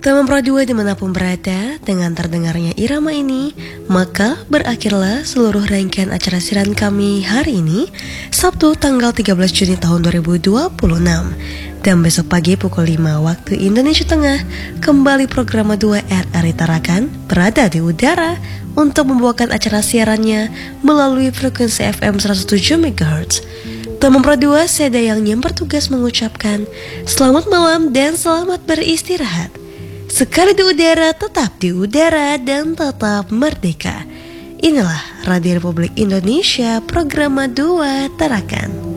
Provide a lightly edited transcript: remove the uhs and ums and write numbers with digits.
Teman Pro 2 dimanapun berada, dengan terdengarnya irama ini, maka berakhirlah seluruh rangkaian acara siaran kami hari ini, Sabtu tanggal 13 Juni tahun 2026. Dan besok pagi pukul 5 waktu Indonesia Tengah, kembali program 2 RRI Tarakan berada di udara untuk membawakan acara siarannya melalui frekuensi FM 107 MHz. Teman Pro 2, saya Dayang yang bertugas mengucapkan selamat malam dan selamat beristirahat. Sekali di udara, tetap di udara dan tetap merdeka. Inilah Radio Republik Indonesia, program 2 Tarakan.